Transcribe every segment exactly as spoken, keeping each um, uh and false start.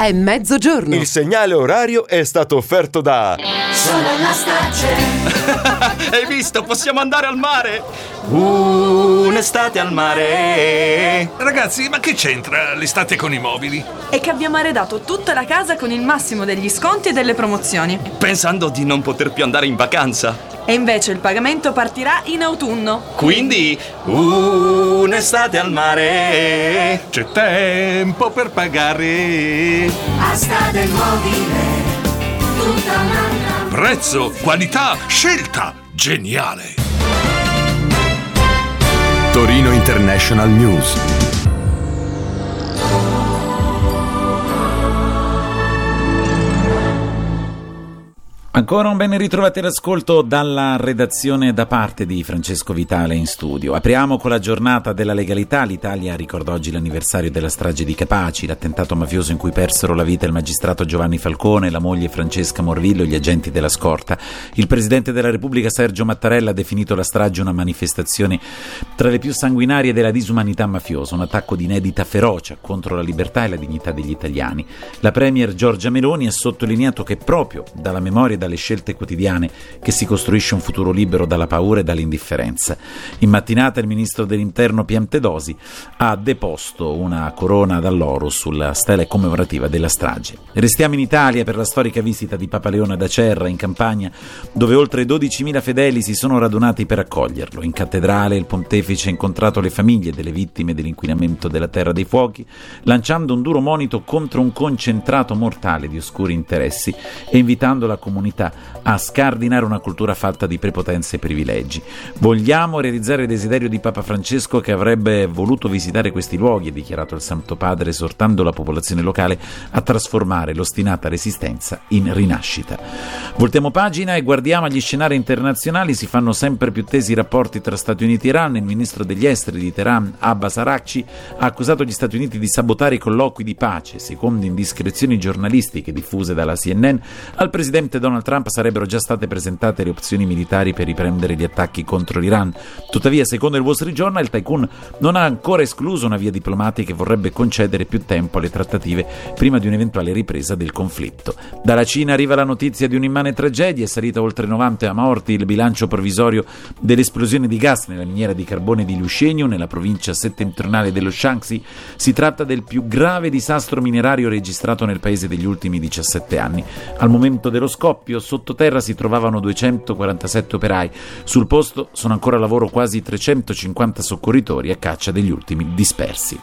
È mezzogiorno. Il segnale orario è stato offerto da Solo la Strage. Hai visto? Possiamo andare al mare. Uh, un'estate al mare. Ragazzi, ma che c'entra l'estate con i mobili? È che abbiamo arredato tutta la casa con il massimo degli sconti e delle promozioni, Pensando di non poter più andare in vacanza. e invece il pagamento partirà in autunno. Quindi, uh, un'estate al mare. C'è tempo per pagare. Asta del mobile, tutta un'altra. Prezzo, qualità, scelta. Geniale. Torino International News. Ancora un ben ritrovati all'ascolto dalla redazione da parte di Francesco Vitale in studio. Apriamo con la giornata della legalità. L'Italia ricorda oggi l'anniversario della strage di Capaci, l'attentato mafioso in cui persero la vita il magistrato Giovanni Falcone, la moglie Francesca Morvillo e gli agenti della scorta. Il Presidente della Repubblica Sergio Mattarella ha definito la strage una manifestazione tra le più sanguinarie della disumanità mafiosa, un attacco di inedita ferocia contro la libertà e la dignità degli italiani. La Premier Giorgia Meloni ha sottolineato che proprio dalla memoria e dalle scelte quotidiane che si costruisce un futuro libero dalla paura e dall'indifferenza. In mattinata il ministro dell'Interno Piantedosi ha deposto una corona d'alloro sulla stele commemorativa della strage. Restiamo in Italia per la storica visita di Papa Leone ad Acerra, in Campania, dove oltre dodicimila fedeli si sono radunati per accoglierlo. In cattedrale il pontefice ha incontrato le famiglie delle vittime dell'inquinamento della Terra dei Fuochi, lanciando un duro monito contro un concentrato mortale di oscuri interessi e invitando la comunità a scardinare una cultura fatta di prepotenze e privilegi. Vogliamo realizzare il desiderio di Papa Francesco, che avrebbe voluto visitare questi luoghi, ha dichiarato il Santo Padre, esortando la popolazione locale a trasformare l'ostinata resistenza in rinascita. Voltiamo pagina e guardiamo agli scenari internazionali. Si fanno sempre più tesi i rapporti tra Stati Uniti e Iran. Il ministro degli esteri di Teheran, Abbas Araghchi, ha accusato gli Stati Uniti di sabotare i colloqui di pace. Secondo indiscrezioni giornalistiche diffuse dalla C N N, al presidente Donald Trump sarebbero già state presentate le opzioni militari per riprendere gli attacchi contro l'Iran. Tuttavia, secondo il Wall Street Journal, il tycoon non ha ancora escluso una via diplomatica e vorrebbe concedere più tempo alle trattative prima di un'eventuale ripresa del conflitto. Dalla Cina arriva la notizia di un'immane tragedia. È salita oltre novanta morti il bilancio provvisorio dell'esplosione di gas nella miniera di carbone di Liushenyu, nella provincia settentrionale dello Shaanxi. Si tratta del più grave disastro minerario registrato nel paese degli ultimi diciassette anni. Al momento dello scoppio sottoterra si trovavano duecentoquarantasette operai. Sul posto sono ancora a lavoro quasi trecentocinquanta soccorritori a caccia degli ultimi dispersi.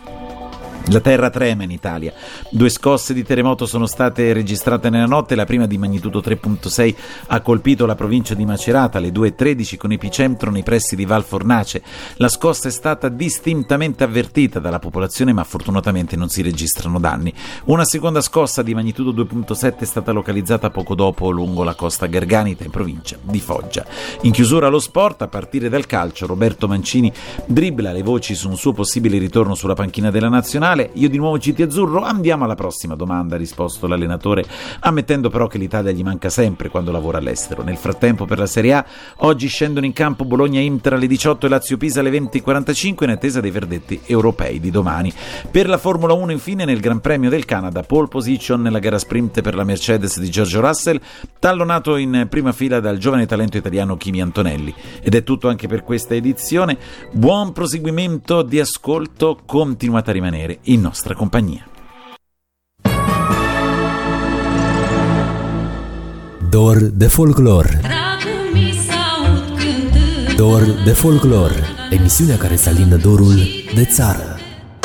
La terra trema in Italia. Due scosse di terremoto sono state registrate nella notte. La prima, di magnitudo tre virgola sei, ha colpito la provincia di Macerata alle due e tredici, con epicentro nei pressi di Val Fornace. La scossa è stata distintamente avvertita dalla popolazione, ma fortunatamente non si registrano danni. Una seconda scossa di magnitudo due virgola sette è stata localizzata poco dopo lungo la costa garganita, in provincia di Foggia. In chiusura lo sport, a partire dal calcio, Roberto Mancini dribbla le voci su un suo possibile ritorno sulla panchina della nazionale. Io di nuovo G T Azzurro, andiamo alla prossima domanda, ha risposto l'allenatore, ammettendo però che l'Italia gli manca sempre quando lavora all'estero. Nel frattempo, per la Serie A, oggi scendono in campo Bologna-Inter alle diciotto e Lazio-Pisa alle venti e quarantacinque, in attesa dei verdetti europei di domani. Per la Formula uno, infine, nel Gran Premio del Canada, pole position nella gara sprint per la Mercedes di George Russell, tallonato in prima fila dal giovane talento italiano Kimi Antonelli. Ed è tutto anche per questa edizione. Buon proseguimento di ascolto, continuate a rimanere in nostra compagnia. Dor de folclor. Dor de folclor, emisiunea care să alină dorul de țară.